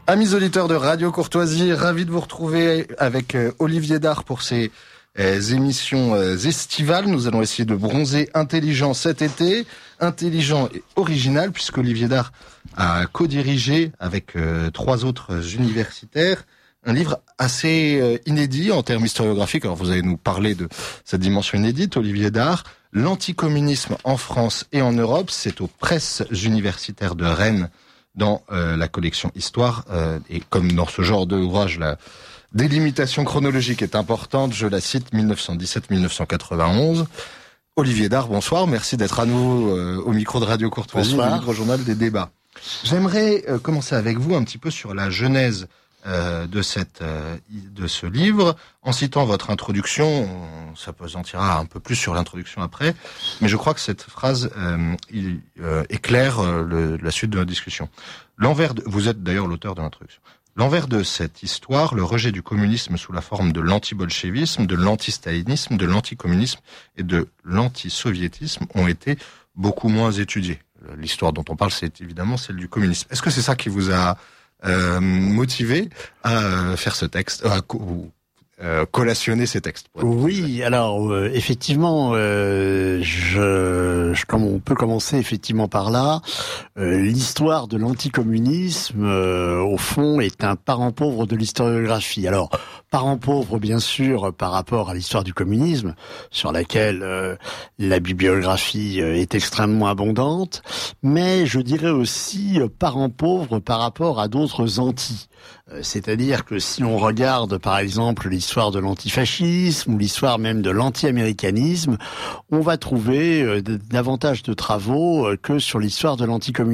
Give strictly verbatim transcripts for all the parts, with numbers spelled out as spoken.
Amis auditeurs de Radio Courtoisie, ravi de vous retrouver avec euh, Olivier Dard pour ces euh, émissions euh, estivales. Nous allons essayer de bronzer intelligent cet été, intelligent et original, puisque Olivier Dard a co-dirigé avec euh, trois autres universitaires un livre assez euh, inédit en termes historiographiques. Alors vous allez nous parler de cette dimension inédite, Olivier Dard. L'anticommunisme en France et en Europe, c'est aux presses universitaires de Rennes, dans euh, la collection Histoire, euh, et comme dans ce genre d'ouvrage, la délimitation chronologique est importante, je la cite, mille neuf cent dix-sept à mille neuf cent quatre-vingt-onze. Olivier Dard, bonsoir, merci d'être à nouveau euh, au micro de Radio Courtoisie, le livre journal des débats. J'aimerais euh, commencer avec vous un petit peu sur la genèse euh, de cette euh, de ce livre, en citant votre introduction. On s'appesantira un peu plus sur l'introduction après, mais je crois que cette phrase euh, il, euh, éclaire euh, le, la suite de notre discussion. L'envers de, vous êtes d'ailleurs l'auteur de l'introduction. L'envers de cette histoire, le rejet du communisme sous la forme de l'anti-bolchevisme, de l'anti-stalinisme, de l'anticommunisme et de l'anti-soviétisme ont été beaucoup moins étudiés. L'histoire dont on parle, c'est évidemment celle du communisme. Est-ce que c'est ça qui vous a euh, motivé à euh, faire ce texte, à co- euh, collationner ces textes? Oui, alors euh, effectivement, euh, je, je, comme on peut commencer effectivement par là. Euh, l'histoire de l'anticommunisme, euh, au fond, est un parent pauvre de l'historiographie. Alors, parent pauvre, bien sûr, par rapport à l'histoire du communisme, sur laquelle euh, la bibliographie euh, est extrêmement abondante, mais je dirais aussi euh, parent pauvre par rapport à d'autres antis. Euh, c'est-à-dire que si on regarde, par exemple, l'histoire de l'antifascisme ou l'histoire même de l'anti-américanisme, on va trouver euh, davantage de travaux euh, que sur l'histoire de l'anticommunisme.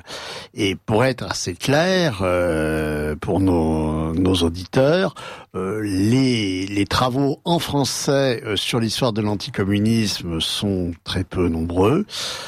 Et pour être assez clair, euh, pour nos, nos auditeurs, euh, les, les travaux en français euh, sur l'histoire de l'anticommunisme sont très peu nombreux.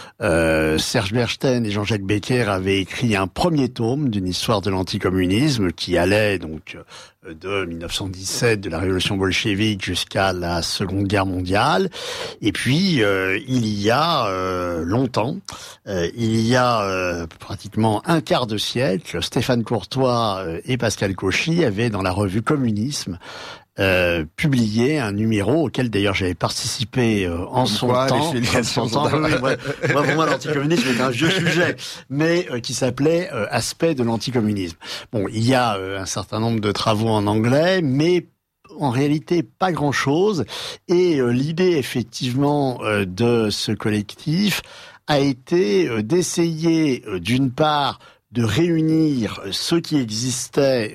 Euh, Serge Bernstein et Jean-Jacques Becker avaient écrit un premier tome d'une histoire de l'anticommunisme qui allait donc de mille neuf cent dix-sept, de la révolution bolchevique jusqu'à la Seconde Guerre mondiale. Et puis, euh, il y a euh, longtemps, euh, il y a euh, pratiquement un quart de siècle, Stéphane Courtois et Pascal Cauchy avaient dans la revue Communisme Euh, publié un numéro auquel d'ailleurs j'avais participé euh, en, son quoi, temps, en son temps. Oui, oui, moi, moi, pour moi, l'anticommunisme est un vieux sujet, mais euh, qui s'appelait euh, Aspect de l'anticommunisme. Bon, il y a euh, un certain nombre de travaux en anglais, mais en réalité pas grand-chose. Et euh, l'idée effectivement euh, de ce collectif a été euh, d'essayer euh, d'une part de réunir ce qui existait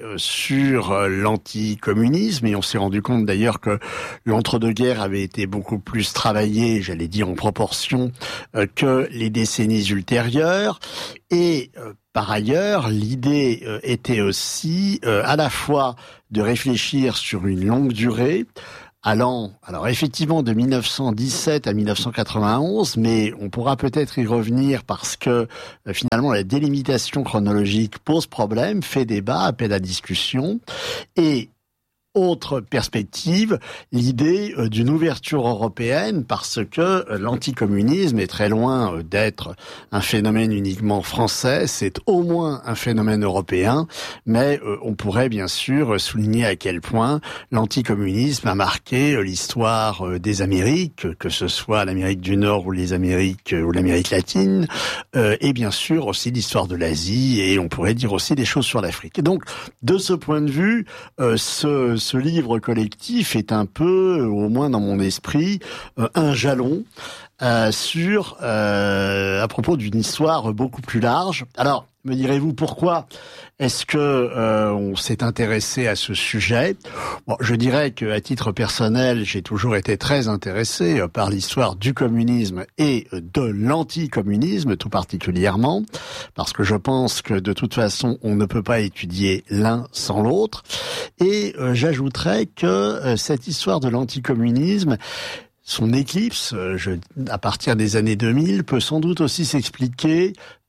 sur l'anticommunisme, et on s'est rendu compte d'ailleurs que l'entre-deux-guerres avait été beaucoup plus travaillé, j'allais dire en proportion, que les décennies ultérieures. Et par ailleurs, l'idée était aussi à la fois de réfléchir sur une longue durée, allant, alors effectivement de mille neuf cent dix-sept à mille neuf cent quatre-vingt-onze, mais on pourra peut-être y revenir parce que euh, finalement la délimitation chronologique pose problème, fait débat, appelle à discussion. Et autre perspective, l'idée euh, d'une ouverture européenne, parce que euh, l'anticommunisme est très loin euh, d'être un phénomène uniquement français, c'est au moins un phénomène européen, mais euh, on pourrait bien sûr souligner à quel point l'anticommunisme a marqué euh, l'histoire euh, des Amériques, que ce soit l'Amérique du Nord ou les Amériques euh, ou l'Amérique latine, euh, et bien sûr aussi l'histoire de l'Asie, et on pourrait dire aussi des choses sur l'Afrique. Et donc, de ce point de vue, euh, ce Ce livre collectif est un peu, au moins dans mon esprit, euh, un jalon euh, sur euh, à propos d'une histoire beaucoup plus large. Alors, me direz-vous pourquoi est-ce que euh, on s'est intéressé à ce sujet? Bon, je dirais que à titre personnel, j'ai toujours été très intéressé euh, par l'histoire du communisme et de l'anticommunisme tout particulièrement, parce que je pense que de toute façon, on ne peut pas étudier l'un sans l'autre. Et euh, j'ajouterais que euh, cette histoire de l'anticommunisme, son éclipse, euh, je, à partir des années deux mille, peut sans doute aussi s'expliquer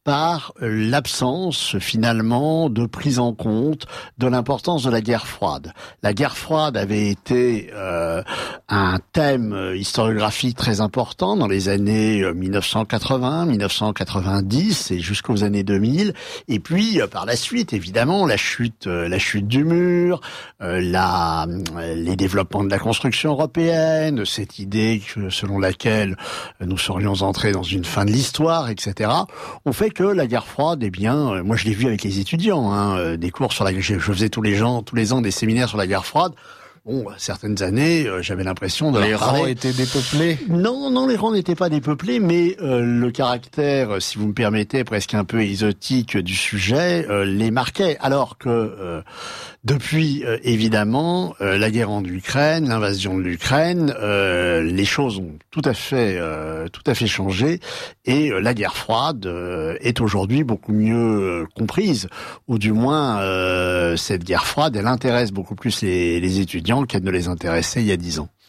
par l'absence finalement de prise en compte de l'importance de la guerre froide. La guerre froide avait été euh, un thème historiographique très important dans les années mille neuf cent quatre-vingts, mille neuf cent quatre-vingt-dix et jusqu'aux années deux mille. Et puis par la suite, évidemment, la chute, la chute du mur, euh, la, les développements de la construction européenne, cette idée que, selon laquelle nous serions entrés dans une fin de l'histoire, et cetera, ont fait que la guerre froide, eh bien, moi je l'ai vu avec les étudiants, hein, des cours sur la, je, je faisais tous les gens, tous les ans des séminaires sur la guerre froide. Bon, certaines années, euh, j'avais l'impression de les leur parler. rangs étaient dépeuplés. Non, non, les rangs n'étaient pas dépeuplés, mais euh, le caractère, si vous me permettez, presque un peu exotique du sujet, euh, les marquait. Alors que euh, depuis, euh, évidemment, euh, la guerre en Ukraine, l'invasion de l'Ukraine, euh, les choses ont tout à fait, euh, tout à fait changé, et euh, la guerre froide euh, est aujourd'hui beaucoup mieux euh, comprise, ou du moins euh, cette guerre froide, elle intéresse beaucoup plus les, les étudiants qu'elle ne les intéressait il y a dix ans.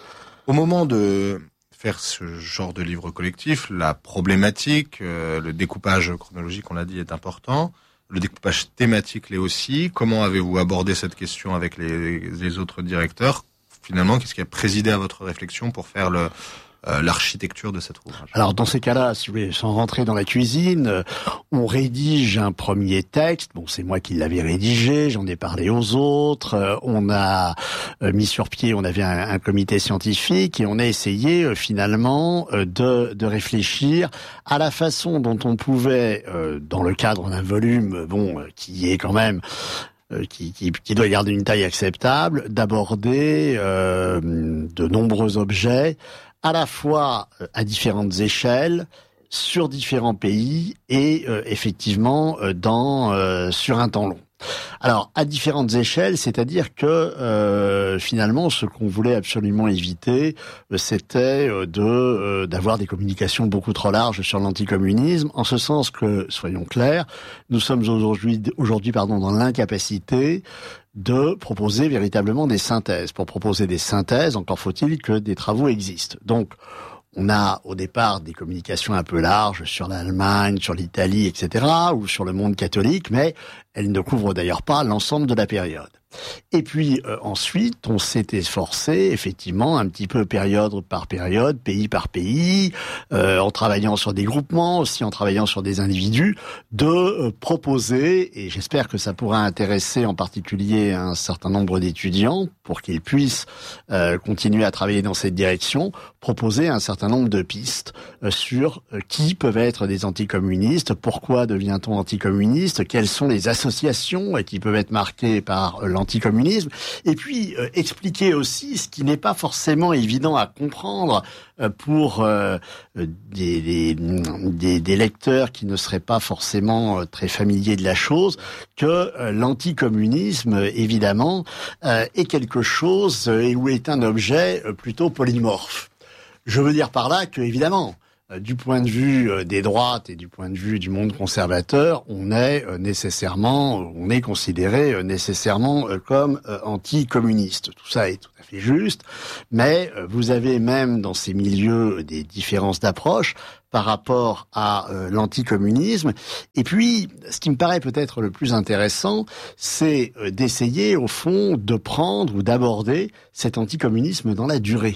Au moment de faire ce genre de livre collectif, la problématique, euh, le découpage chronologique, on l'a dit, est important. Le découpage thématique l'est aussi. Comment avez-vous abordé cette question avec les, les autres directeurs? Finalement, qu'est-ce qui a présidé à votre réflexion pour faire le, euh, l'architecture de cet ouvrage? Alors, dans ces cas-là, si vous voulez, sans rentrer dans la cuisine, euh, on rédige un premier texte. Bon, c'est moi qui l'avais rédigé, j'en ai parlé aux autres. Euh, on a euh, mis sur pied, on avait un, un comité scientifique et on a essayé euh, finalement euh, de, de réfléchir à la façon dont on pouvait, euh, dans le cadre d'un volume, bon, euh, qui est quand même euh, Qui, qui, qui doit garder une taille acceptable, d'aborder euh, de nombreux objets, à la fois euh, à différentes échelles, sur différents pays et euh, effectivement euh, dans euh, sur un temps long. Alors, à différentes échelles, c'est-à-dire que euh, finalement, ce qu'on voulait absolument éviter, euh, c'était euh, de euh, d'avoir des communications beaucoup trop larges sur l'anticommunisme, en ce sens que, soyons clairs, nous sommes aujourd'hui, aujourd'hui pardon, dans l'incapacité de proposer véritablement des synthèses. Pour proposer des synthèses, encore faut-il que des travaux existent. Donc, on a au départ des communications un peu larges sur l'Allemagne, sur l'Italie, et cetera, ou sur le monde catholique, mais elles ne couvrent d'ailleurs pas l'ensemble de la période. Et puis euh, ensuite, on s'est efforcé, effectivement, un petit peu période par période, pays par pays, euh, en travaillant sur des groupements, aussi en travaillant sur des individus, de euh, proposer, et j'espère que ça pourra intéresser en particulier un certain nombre d'étudiants, pour qu'ils puissent euh, continuer à travailler dans cette direction, proposer un certain nombre de pistes euh, sur euh, qui peuvent être des anticommunistes, pourquoi devient-on anticommuniste, quelles sont les associations euh, qui peuvent être marquées par euh, l'anticommunisme, et puis euh, expliquer aussi ce qui n'est pas forcément évident à comprendre euh, pour euh, des, des, des, des lecteurs qui ne seraient pas forcément euh, très familiers de la chose, que euh, l'anticommunisme, évidemment, euh, est quelque chose euh, et où est un objet euh, plutôt polymorphe. Je veux dire par là que, évidemment, du point de vue des droites et du point de vue du monde conservateur, on est nécessairement, on est considéré nécessairement comme anticommuniste. Tout ça est tout à fait juste, mais vous avez même dans ces milieux des différences d'approche par rapport à euh, l'anticommunisme. Et puis, ce qui me paraît peut-être le plus intéressant, c'est euh, d'essayer, au fond, de prendre ou d'aborder cet anticommunisme dans la durée.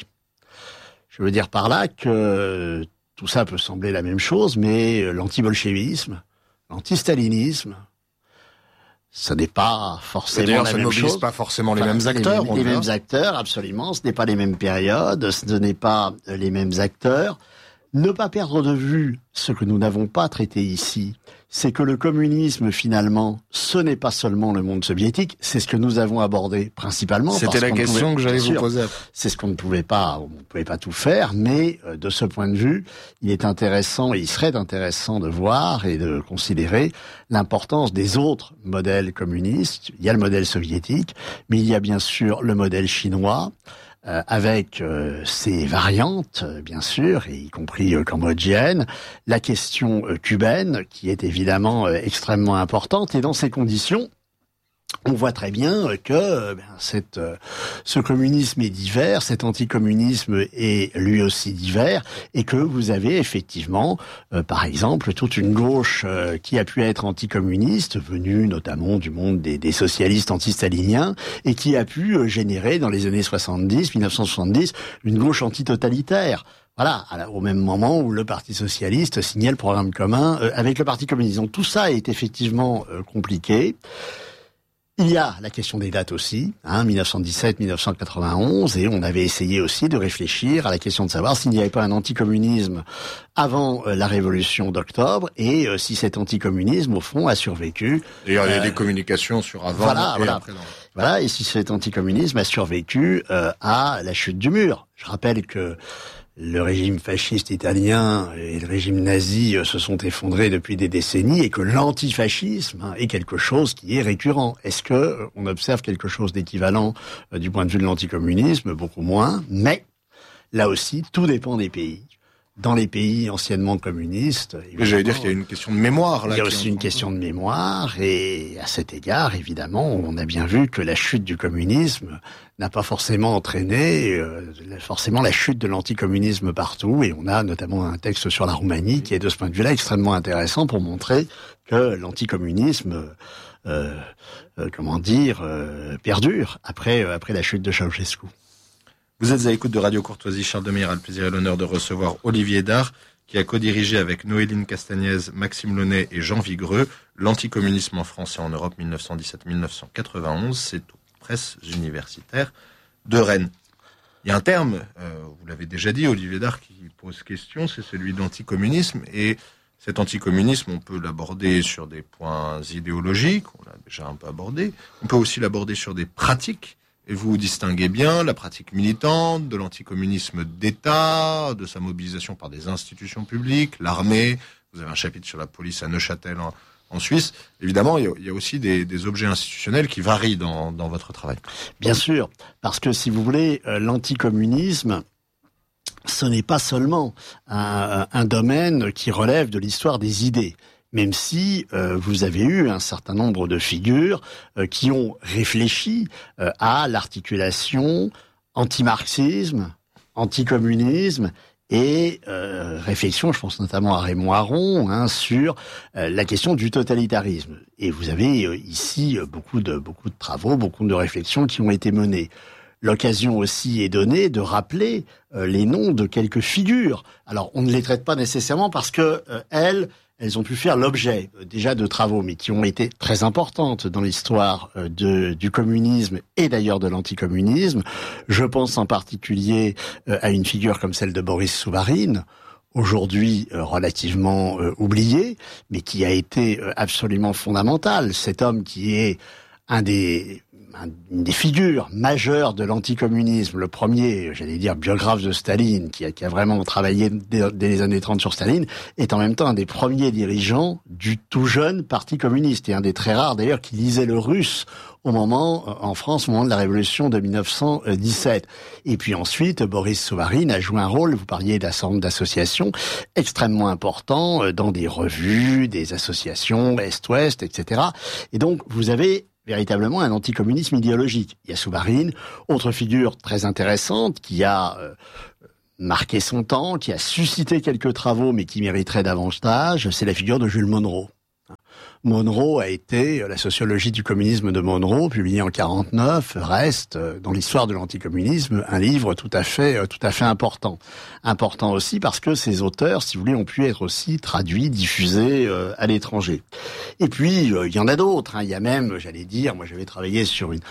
Je veux dire par là que tout ça peut sembler la même chose, mais l'antibolchevisme, l'antistalinisme, ce n'est pas forcément la même chose. Ça ne mobilise pas forcément les enfin, mêmes acteurs. Les, mêmes, les mêmes acteurs, absolument. Ce n'est pas les mêmes périodes, ce n'est pas les mêmes acteurs. Ne pas perdre de vue ce que nous n'avons pas traité ici, c'est que le communisme, finalement, ce n'est pas seulement le monde soviétique, c'est ce que nous avons abordé principalement. C'était la question pouvait, que j'allais vous sûr, poser. C'est ce qu'on ne pouvait pas, on ne pouvait pas tout faire, mais euh, de ce point de vue, il est intéressant, et il serait intéressant de voir et de considérer l'importance des autres modèles communistes. Il y a le modèle soviétique, mais il y a bien sûr le modèle chinois, Euh, avec euh, ses variantes, euh, bien sûr, et y compris euh, cambodgienne, la question euh, cubaine, qui est évidemment euh, extrêmement importante, et dans ces conditions, on voit très bien que ben, cette, ce communisme est divers, cet anticommunisme est lui aussi divers, et que vous avez effectivement, euh, par exemple, toute une gauche euh, qui a pu être anticommuniste, venue notamment du monde des, des socialistes anti-staliniens, et qui a pu euh, générer dans les années soixante-dix, mille neuf cent soixante-dix, une gauche antitotalitaire. Voilà, au même moment où le Parti socialiste signait le programme commun euh, avec le Parti communiste. Donc tout ça est effectivement euh, compliqué. Il y a la question des dates aussi, hein, mille neuf cent dix-sept mille neuf cent quatre-vingt-onze, et on avait essayé aussi de réfléchir à la question de savoir s'il n'y avait pas un anticommunisme avant euh, la révolution d'octobre, et euh, si cet anticommunisme, au fond, a survécu. D'ailleurs, il y a euh, des communications sur avant voilà, et voilà. après. Non. Voilà, et si cet anticommunisme a survécu euh, à la chute du mur. Je rappelle que le régime fasciste italien et le régime nazi se sont effondrés depuis des décennies, et que l'antifascisme est quelque chose qui est récurrent. Est-ce que on observe quelque chose d'équivalent du point de vue de l'anticommunisme? Beaucoup moins, mais là aussi, tout dépend des pays. Dans les pays anciennement communistes... J'allais dire qu'il y a une question de mémoire. Là, il y a aussi une question de mémoire, et à cet égard, évidemment, on a bien vu que la chute du communisme n'a pas forcément entraîné euh, forcément la chute de l'anticommunisme partout, et on a notamment un texte sur la Roumanie qui est de ce point de vue-là extrêmement intéressant pour montrer que l'anticommunisme, euh, euh, comment dire, euh, perdure après, euh, après la chute de Ceausescu. Vous êtes à l'écoute de Radio Courtoisie. Charles Demeyre a le plaisir et l'honneur de recevoir Olivier Dard, qui a co-dirigé avec Noéline Castagnez, Maxime Launay et Jean Vigreux l'anticommunisme en France et en Europe mille neuf cent dix-sept mille neuf cent quatre-vingt-onze. C'est aux presses universitaires de Rennes. Il y a un terme, euh, vous l'avez déjà dit, Olivier Dard, qui pose question, c'est celui d'anticommunisme. Et cet anticommunisme, on peut l'aborder sur des points idéologiques, on l'a déjà un peu abordé. On peut aussi l'aborder sur des pratiques. Et vous distinguez bien la pratique militante de l'anticommunisme d'État, de sa mobilisation par des institutions publiques, l'armée. Vous avez un chapitre sur la police à Neuchâtel en, en Suisse. Évidemment, il y a, il y a aussi des, des objets institutionnels qui varient dans, dans votre travail. Bien sûr, parce que si vous voulez, euh, l'anticommunisme, ce n'est pas seulement un, un domaine qui relève de l'histoire des idées. Même si euh, vous avez eu un certain nombre de figures euh, qui ont réfléchi euh, à l'articulation anti-marxisme, anticommunisme et euh, réflexion, je pense notamment à Raymond Aron, hein, sur euh, la question du totalitarisme. Et vous avez euh, ici euh, beaucoup de beaucoup de travaux, beaucoup de réflexions qui ont été menées. L'occasion aussi est donnée de rappeler euh, les noms de quelques figures. Alors, on ne les traite pas nécessairement parce que euh, elles Elles ont pu faire l'objet euh, déjà de travaux, mais qui ont été très importantes dans l'histoire euh, de, du communisme et d'ailleurs de l'anticommunisme. Je pense en particulier euh, à une figure comme celle de Boris Souvarine, aujourd'hui euh, relativement euh, oublié, mais qui a été euh, absolument fondamental. Cet homme qui est un des... une des figures majeures de l'anticommunisme, le premier, j'allais dire, biographe de Staline, qui a, qui a vraiment travaillé dès, dès les années trente sur Staline, est en même temps un des premiers dirigeants du tout jeune Parti communiste, et un des très rares d'ailleurs qui lisait le russe au moment, en France, au moment de la révolution de mille neuf cent dix-sept. Et puis ensuite, Boris Souvarine a joué un rôle, vous parliez d'un certain nombre d'associations, extrêmement important dans des revues, des associations, Est-Ouest, et cetera. Et donc, vous avez véritablement un anticommunisme idéologique. Il y a Souvarine, autre figure très intéressante, qui a euh, marqué son temps, qui a suscité quelques travaux, mais qui mériterait davantage, c'est la figure de Jules Monroe. Monroe a été, la sociologie du communisme de Monroe, publiée en quarante-neuf, reste, dans l'histoire de l'anticommunisme, un livre tout à fait, tout à fait important. Important aussi parce que ces auteurs, si vous voulez, ont pu être aussi traduits, diffusés euh, à l'étranger. Et puis, euh, il y en a d'autres, hein. Il y a même, j'allais dire, moi j'avais travaillé sur une...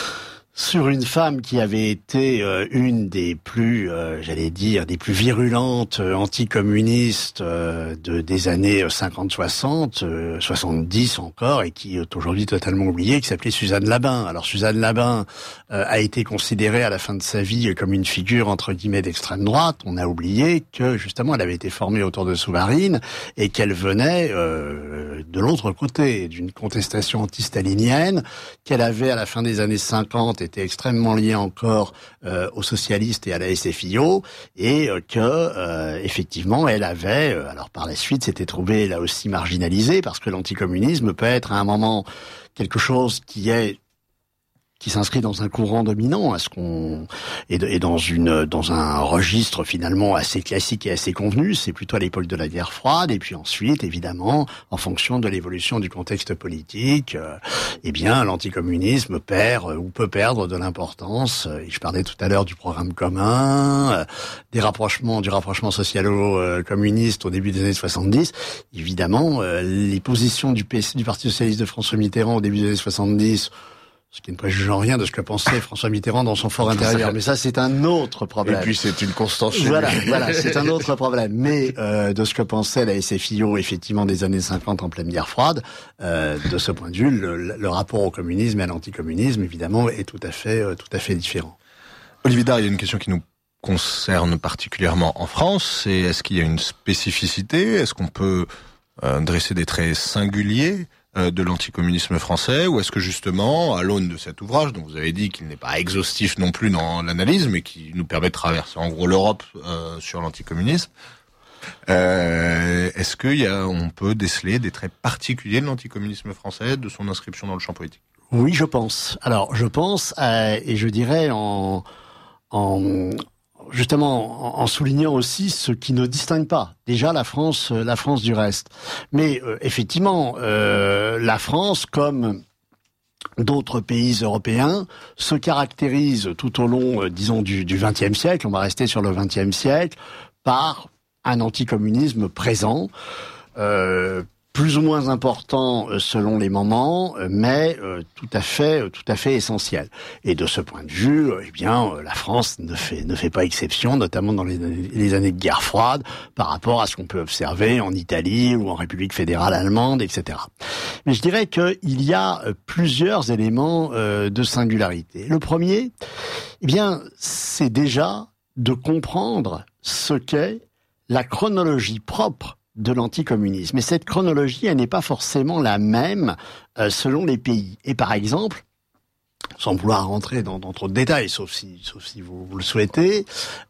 sur une femme qui avait été euh, une des plus, euh, j'allais dire, des plus virulentes euh, anticommunistes euh, de, des années cinquante soixante, euh, soixante-dix encore, et qui est aujourd'hui totalement oubliée, qui s'appelait Suzanne Labin. Alors Suzanne Labin euh, a été considérée à la fin de sa vie comme une figure entre guillemets d'extrême droite. On a oublié que justement elle avait été formée autour de Souvarine et qu'elle venait euh, de l'autre côté, d'une contestation anti-stalinienne, qu'elle avait à la fin des années cinquante cinquante était extrêmement liée encore euh, aux socialistes et à la S F I O, et euh, que euh, effectivement elle avait, euh, alors par la suite s'était trouvée là aussi marginalisée, parce que l'anticommunisme peut être à un moment quelque chose qui est qui s'inscrit dans un courant dominant, à ce qu'on et, de, et dans une dans un registre finalement assez classique et assez convenu. C'est plutôt à l'époque de la guerre froide, et puis ensuite, évidemment, en fonction de l'évolution du contexte politique, euh, eh bien, l'anticommunisme perd euh, ou peut perdre de l'importance. Et je parlais tout à l'heure du programme commun, euh, des rapprochements, du rapprochement socialo-communiste au début des années soixante-dix. Évidemment, euh, les positions du, P C, du Parti socialiste de François Mitterrand au début des années soixante-dix, ce qui ne préjuge en rien de ce que pensait François Mitterrand dans son fort intérieur. Mais ça, c'est un autre problème. Et puis, c'est une constance chez Voilà, lui. voilà, c'est un autre problème. Mais euh, de ce que pensait la S F I O, effectivement, des années cinquante en pleine guerre froide, euh, de ce point de vue, le, le rapport au communisme et à l'anticommunisme, évidemment, est tout à fait, euh, tout à fait différent. Olivier Dard, il y a une question qui nous concerne particulièrement en France, c'est est-ce qu'il y a une spécificité? Est-ce qu'on peut euh, dresser des traits singuliers de l'anticommunisme français, ou est-ce que justement, à l'aune de cet ouvrage, dont vous avez dit qu'il n'est pas exhaustif non plus dans l'analyse, mais qui nous permet de traverser en gros l'Europe euh, sur l'anticommunisme, euh, est-ce qu'il y a, on peut déceler des traits particuliers de l'anticommunisme français, de son inscription dans le champ politique? Oui, je pense. Alors, je pense, euh, et je dirais en, en justement en soulignant aussi ce qui ne distingue pas déjà la France, la France du reste. Mais euh, effectivement, euh, la France, comme d'autres pays européens, se caractérise tout au long, euh, disons, du, du vingtième siècle, on va rester sur le vingtième siècle, par un anticommunisme présent, euh, plus ou moins important selon les moments, mais euh, tout à fait, tout à fait essentiel. Et de ce point de vue, eh bien, la France ne fait ne fait pas exception, notamment dans les, les années de guerre froide, par rapport à ce qu'on peut observer en Italie ou en République fédérale allemande, et cetera. Mais je dirais qu'il y a plusieurs éléments euh, de singularité. Le premier, eh bien, c'est déjà de comprendre ce qu'est la chronologie propre de l'anticommunisme. Et cette chronologie, elle n'est pas forcément la même euh, selon les pays. Et par exemple, sans vouloir rentrer dans, dans trop de détails, sauf si, sauf si vous, vous le souhaitez,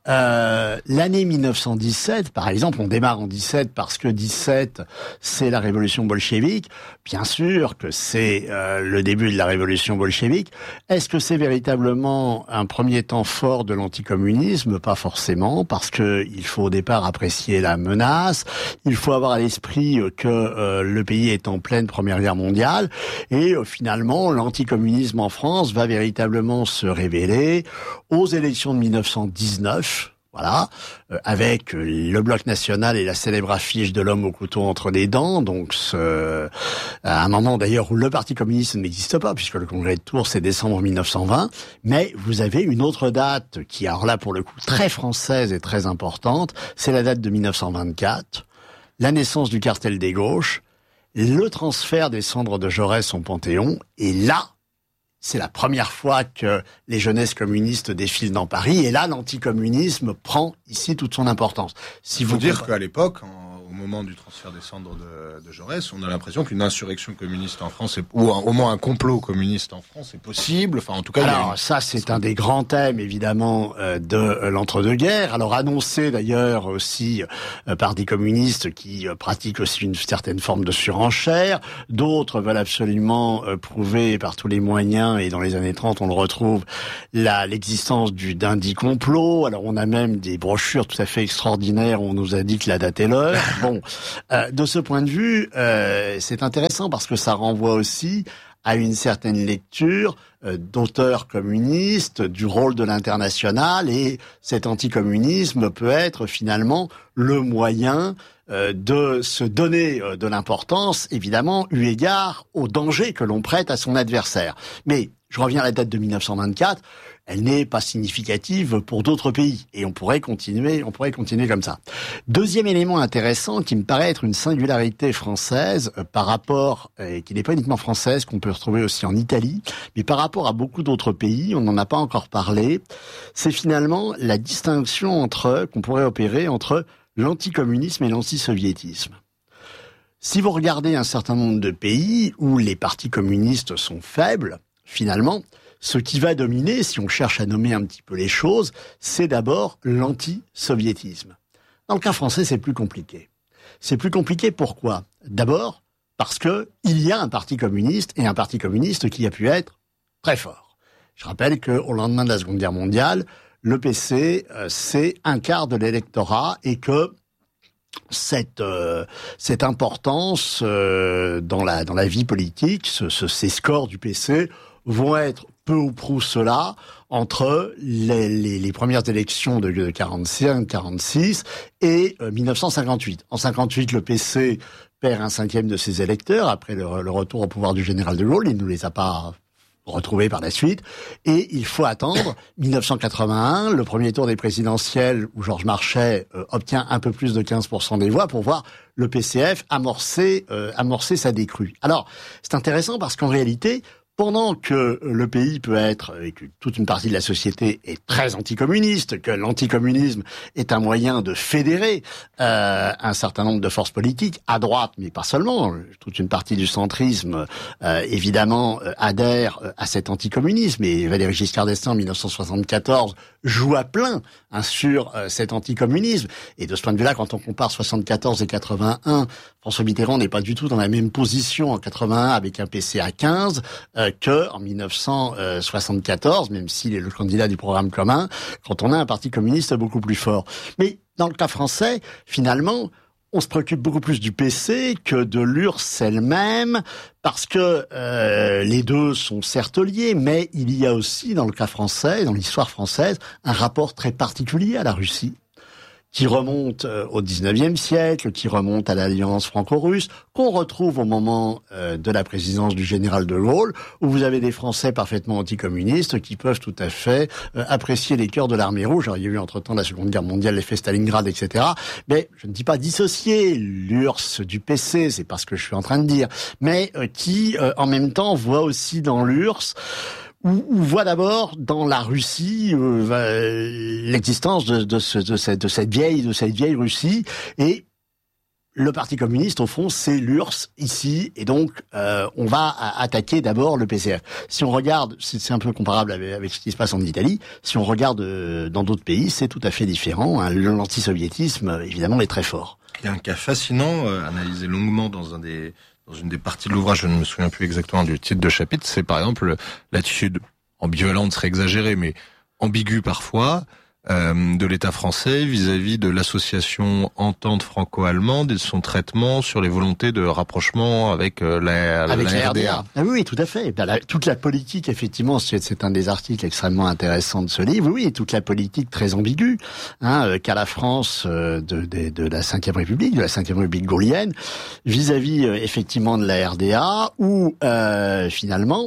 euh, l'année mille neuf cent dix-sept, par exemple, on démarre en dix-sept parce que dix-sept, c'est la révolution bolchevique. Bien sûr que c'est euh, le début de la révolution bolchevique. Est-ce que c'est véritablement un premier temps fort de l'anticommunisme? Pas forcément, parce que il faut au départ apprécier la menace. Il faut avoir à l'esprit que euh, le pays est en pleine Première Guerre mondiale, et euh, finalement, l'anticommunisme en France va véritablement se révéler aux élections de mille neuf cent dix-neuf, voilà, euh, avec le Bloc national et la célèbre affiche de l'homme au couteau entre les dents, donc ce, à un moment d'ailleurs où le Parti communiste n'existe pas, puisque le congrès de Tours c'est décembre mille neuf cent vingt, mais vous avez une autre date qui, alors là pour le coup très française et très importante, c'est la date de mille neuf cent vingt-quatre, la naissance du cartel des gauches, le transfert des cendres de Jaurès au Panthéon, et là, c'est la première fois que les jeunesses communistes défilent dans Paris, et là, l'anticommunisme prend ici toute son importance. Si vous dire qu'à l'époque, en, au moment du transfert des cendres de, de Jaurès, on a l'impression qu'une insurrection communiste en France, est, ou un, au moins un complot communiste en France, est possible. Enfin, en tout cas, alors il y a une... ça, c'est un des grands thèmes évidemment euh, de euh, l'entre-deux-guerres. Alors annoncé d'ailleurs aussi euh, par des communistes qui euh, pratiquent aussi une certaine forme de surenchère. D'autres veulent absolument euh, prouver par tous les moyens, et dans les années trente, on le retrouve, la, l'existence du d'un dit complot. Alors on a même des brochures tout à fait extraordinaires où on nous a dit que la date est l'heure. Bon, euh, de ce point de vue, euh, c'est intéressant parce que ça renvoie aussi à une certaine lecture euh, d'auteurs communistes du rôle de l'international, et cet anticommunisme peut être finalement le moyen euh, de se donner euh, de l'importance, évidemment, eu égard au danger que l'on prête à son adversaire. Mais je reviens à la date de mille neuf cent vingt-quatre, elle n'est pas significative pour d'autres pays, et on pourrait continuer, on pourrait continuer comme ça. Deuxième élément intéressant qui me paraît être une singularité française euh, par rapport, et qui n'est pas uniquement française, qu'on peut retrouver aussi en Italie, mais par rapport à beaucoup d'autres pays, on n'en a pas encore parlé, c'est finalement la distinction entre, qu'on pourrait opérer entre l'anticommunisme et l'antisoviétisme. Si vous regardez un certain nombre de pays où les partis communistes sont faibles, finalement, ce qui va dominer, si on cherche à nommer un petit peu les choses, c'est d'abord l'anti-soviétisme. Dans le cas français, c'est plus compliqué. C'est plus compliqué pourquoi ? D'abord, parce que il y a un parti communiste, et un parti communiste qui a pu être très fort. Je rappelle qu'au lendemain de la Seconde Guerre mondiale, le P C, euh, c'est un quart de l'électorat, et que cette euh, cette importance euh, dans la dans la vie politique, ce, ce, ces scores du P C vont être peu ou prou cela entre les, les, les premières élections de, de quarante-cinq quarante-six et euh, mille neuf cent cinquante-huit. En cinquante-huit, le P C perd un cinquième de ses électeurs après le, le retour au pouvoir du général de Gaulle. Il ne les a pas retrouvés par la suite. Et il faut attendre mille neuf cent quatre-vingt-un, le premier tour des présidentielles où Georges Marchais euh, obtient un peu plus de quinze pour cent des voix pour voir le P C F amorcer, euh, amorcer sa décrue. Alors, c'est intéressant parce qu'en réalité, pendant que le pays peut être, et que toute une partie de la société est très anticommuniste, que l'anticommunisme est un moyen de fédérer euh, un certain nombre de forces politiques, à droite, mais pas seulement, toute une partie du centrisme, euh, évidemment, euh, adhère à cet anticommunisme, et Valéry Giscard d'Estaing, en mille neuf cent soixante-quatorze, joue à plein hein, sur euh, cet anticommunisme. Et de ce point de vue-là, quand on compare soixante-quatorze et quatre-vingt-un, François Mitterrand n'est pas du tout dans la même position en quatre-vingt-un avec un P C à quinze euh, que en mille neuf cent soixante-quatorze, même s'il est le candidat du programme commun, quand on a un parti communiste beaucoup plus fort. Mais dans le cas français, finalement, on se préoccupe beaucoup plus du P C que de l'U R S S elle-même, parce que euh, les deux sont certes liés, mais il y a aussi, dans le cas français, dans l'histoire française, un rapport très particulier à la Russie, qui remonte au dix-neuvième siècle, qui remonte à l'alliance franco-russe, qu'on retrouve au moment euh, de la présidence du général de Gaulle, où vous avez des Français parfaitement anticommunistes qui peuvent tout à fait euh, apprécier les cœurs de l'armée rouge. Alors, il y a eu entre-temps la Seconde Guerre mondiale, l'effet Stalingrad, et cetera. Mais je ne dis pas dissocier l'U R S S du P C, c'est pas ce que je suis en train de dire, mais euh, qui, euh, en même temps, voit aussi dans l'U R S S Ou, ou voit d'abord dans la Russie euh, l'existence de, de, ce, de, cette, de cette vieille de cette vieille Russie, et le Parti communiste au fond c'est l'U R S S ici, et donc euh, on va attaquer d'abord le P C F. Si on regarde, c'est, c'est un peu comparable avec, avec ce qui se passe en Italie. Si on regarde euh, dans d'autres pays, c'est tout à fait différent. Hein. L'antisoviétisme évidemment est très fort. Il y a un cas fascinant euh, analysé longuement dans un des Dans une des parties de l'ouvrage, je ne me souviens plus exactement du titre de chapitre, c'est par exemple l'attitude ambivalente, serait exagérée, mais ambiguë parfois, euh, de l'État français vis-à-vis de l'association Entente franco-allemande et de son traitement sur les volontés de rapprochement avec euh, la, avec la, la R D A. Ah oui, oui, tout à fait. Ben, la, toute la politique, effectivement, c'est, c'est un des articles extrêmement intéressants de ce livre. Oui, toute la politique très ambiguë, hein, euh, qu'a la France euh, de, de, de la Cinquième République, de la Cinquième République gaulienne, vis-à-vis euh, effectivement de la R D A, où euh, finalement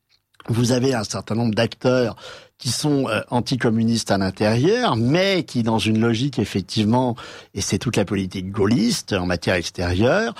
vous avez un certain nombre d'acteurs qui sont euh, anticommunistes à l'intérieur, mais qui, dans une logique, effectivement, et c'est toute la politique gaulliste en matière extérieure,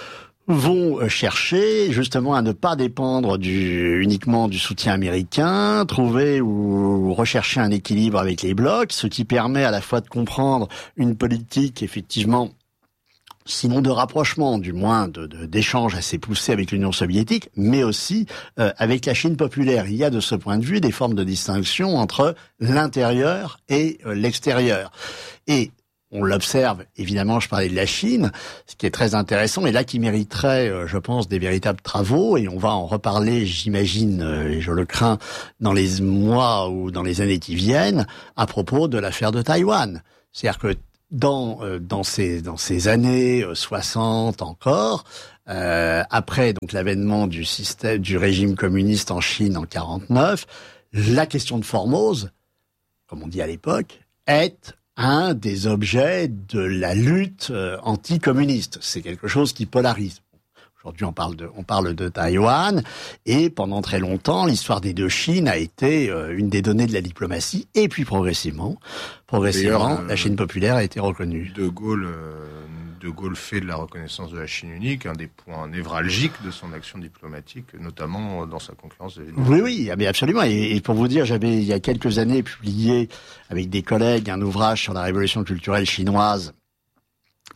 vont chercher justement à ne pas dépendre du, uniquement du soutien américain, trouver ou rechercher un équilibre avec les blocs, ce qui permet à la fois de comprendre une politique, effectivement, sinon de rapprochement, du moins de, de, d'échanges assez poussés avec l'Union soviétique, mais aussi euh, avec la Chine populaire. Il y a de ce point de vue des formes de distinction entre l'intérieur et euh, l'extérieur. Et on l'observe, évidemment, je parlais de la Chine, ce qui est très intéressant, et là qui mériterait, euh, je pense, des véritables travaux, et on va en reparler, j'imagine, euh, et je le crains, dans les mois ou dans les années qui viennent, à propos de l'affaire de Taïwan. C'est-à-dire que Dans euh, dans ces dans ces années euh, soixante encore, euh, après donc l'avènement du système du régime communiste en Chine en quarante-neuf, la question de Formose, comme on dit à l'époque, est un des objets de la lutte euh, anticommuniste. C'est quelque chose qui polarise. Aujourd'hui, on parle de, on parle de Taïwan, et pendant très longtemps, l'histoire des deux Chines a été euh, une des données de la diplomatie, et puis progressivement, progressivement, euh, la Chine populaire a été reconnue. De Gaulle, euh, De Gaulle fait de la reconnaissance de la Chine unique un des points névralgiques de son action diplomatique, notamment dans sa concurrence de Oui, oui, mais absolument. Et, et pour vous dire, j'avais il y a quelques années publié avec des collègues un ouvrage sur la révolution culturelle chinoise.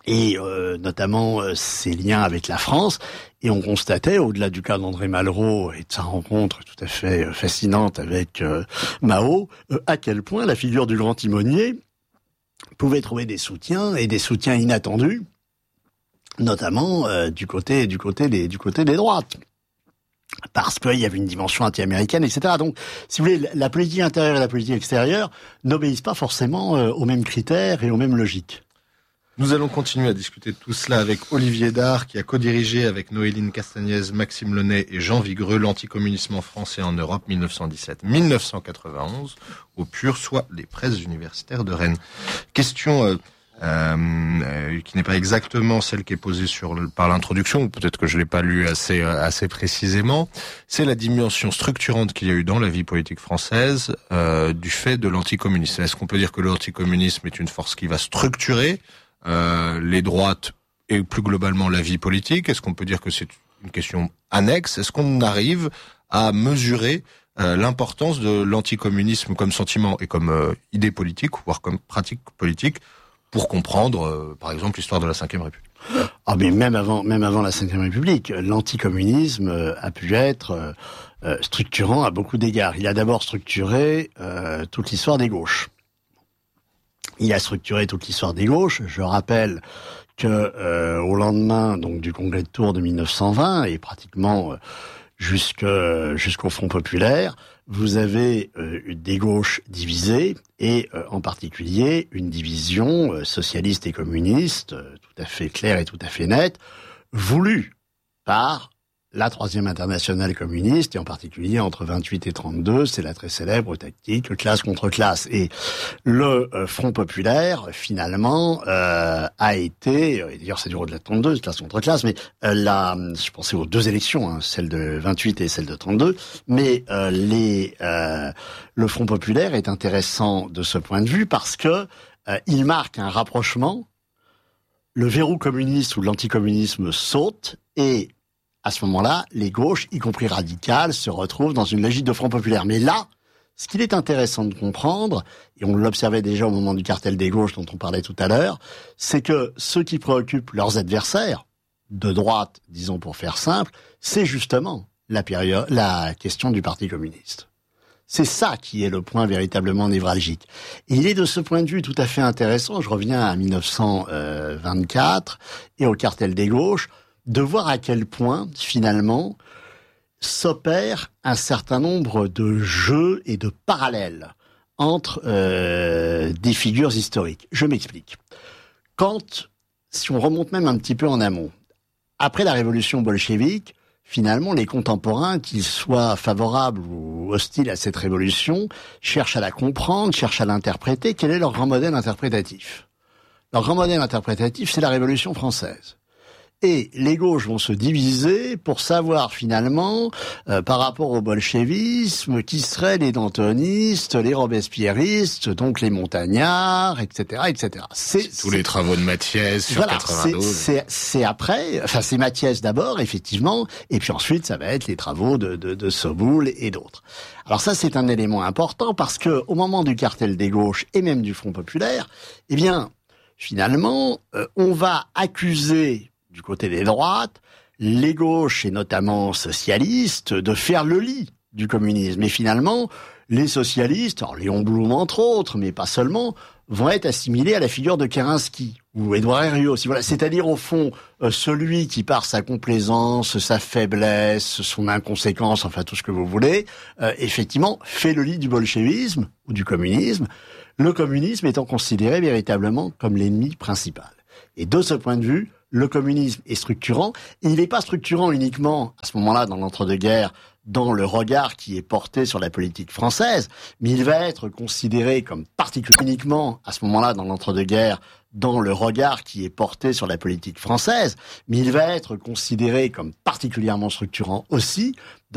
et euh, notamment euh, ses liens avec la France. Et on constatait, au-delà du cas d'André Malraux et de sa rencontre tout à fait fascinante avec euh, Mao, euh, à quel point la figure du grand timonier pouvait trouver des soutiens, et des soutiens inattendus, notamment euh, du côté du côté des du côté des droites, parce qu'il y avait une dimension anti-américaine, et cetera. Donc, si vous voulez, la politique intérieure et la politique extérieure n'obéissent pas forcément euh, aux mêmes critères et aux mêmes logiques. Nous allons continuer à discuter de tout cela avec Olivier Dard, qui a co-dirigé avec Noéline Castagnez, Maxime Lenay et Jean Vigreux l'anticommunisme en France et en Europe mille neuf cent dix-sept à mille neuf cent quatre-vingt-onze au PUR, soit les presses universitaires de Rennes. Question euh, euh, qui n'est pas exactement celle qui est posée sur par l'introduction, ou peut-être que je l'ai pas lu assez assez précisément. C'est la dimension structurante qu'il y a eu dans la vie politique française euh, du fait de l'anticommunisme. Est-ce qu'on peut dire que l'anticommunisme est une force qui va structurer Euh, les droites et plus globalement la vie politique? Est-ce qu'on peut dire que c'est une question annexe? Est-ce qu'on arrive à mesurer euh, l'importance de l'anticommunisme comme sentiment et comme euh, idée politique, voire comme pratique politique, pour comprendre, euh, par exemple, l'histoire de la cinquième République? Ah, mais même avant, même avant la cinquième République, l'anticommunisme a pu être euh, structurant à beaucoup d'égards. Il a d'abord structuré euh, toute l'histoire des gauches. Il a structuré toute l'histoire des gauches. Je rappelle que euh, au lendemain donc du congrès de Tours de mille neuf cent vingt et pratiquement euh, jusque jusqu'au Front populaire, vous avez euh, des gauches divisées et euh, en particulier une division euh, socialiste et communiste euh, tout à fait claire et tout à fait nette, voulue par la troisième internationale communiste, et en particulier entre vingt-huit et trente-deux, c'est la très célèbre tactique classe contre classe. Et le euh, Front populaire, finalement, euh, a été, et d'ailleurs ça dure au-delà de trente-deux, classe contre classe, mais euh, la, je pensais aux deux élections, hein, celle de vingt-huit et celle de trente-deux, mais euh, les, euh, le Front populaire est intéressant de ce point de vue parce que euh, il marque un rapprochement. Le verrou communiste ou l'anticommunisme saute, et à ce moment-là, les gauches, y compris radicales, se retrouvent dans une logique de Front populaire. Mais là, ce qu'il est intéressant de comprendre, et on l'observait déjà au moment du cartel des gauches dont on parlait tout à l'heure, c'est que ce qui préoccupe leurs adversaires, de droite, disons pour faire simple, c'est justement la période, la question du Parti communiste. C'est ça qui est le point véritablement névralgique. Et il est de ce point de vue tout à fait intéressant, je reviens à mille neuf cent vingt-quatre et au cartel des gauches, de voir à quel point, finalement, s'opère un certain nombre de jeux et de parallèles entre euh, des figures historiques. Je m'explique. Quand, si on remonte même un petit peu en amont, après la révolution bolchevique, finalement, les contemporains, qu'ils soient favorables ou hostiles à cette révolution, cherchent à la comprendre, cherchent à l'interpréter. Quel est leur grand modèle interprétatif? Leur grand modèle interprétatif, c'est la Révolution française. Et les gauches vont se diviser pour savoir finalement, euh, par rapport au bolchevisme, qui seraient les dantonistes, les robespierristes, donc les montagnards, et cetera, et cetera. C'est, c'est tous les travaux de Mathiès sur voilà, quatre-vingt-douze. C'est, c'est, c'est après, enfin c'est Mathiès d'abord, effectivement, et puis ensuite ça va être les travaux de, de, de Soboul et d'autres. Alors ça c'est un élément important parce que au moment du cartel des gauches et même du Front populaire, eh bien finalement euh, on va accuser du côté des droites, les gauches et notamment socialistes, de faire le lit du communisme. Et finalement, les socialistes, alors Léon Blum entre autres, mais pas seulement, vont être assimilés à la figure de Kerensky ou Édouard Herriot. Voilà. C'est-à-dire au fond, euh, celui qui par sa complaisance, sa faiblesse, son inconséquence, enfin tout ce que vous voulez, euh, effectivement fait le lit du bolchevisme ou du communisme, le communisme étant considéré véritablement comme l'ennemi principal. Et de ce point de vue, le communisme est structurant. Et il n'est pas structurant uniquement, à ce moment-là, dans l'entre-deux-guerres, dans le regard qui est porté sur la politique française, mais il va être considéré comme particulièrement uniquement, à ce moment-là, dans l'entre-deux-guerres, dans le regard qui est porté sur la politique française, mais il va être considéré comme particulièrement structurant aussi